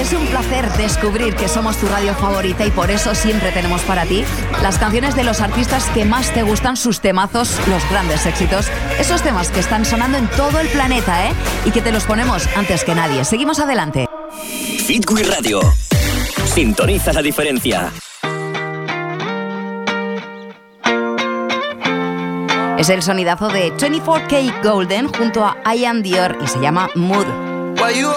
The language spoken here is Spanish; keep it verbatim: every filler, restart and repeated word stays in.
Es un placer descubrir que somos tu radio favorita y por eso siempre tenemos para ti las canciones de los artistas que más te gustan, sus temazos, los grandes éxitos, esos temas que están sonando en todo el planeta, ¿eh? Y que te los ponemos antes que nadie. Seguimos adelante. Hit We Radio. Sintoniza la diferencia. Es el sonidazo de veinticuatro K Golden junto a Ian Dior y se llama Mood. Why you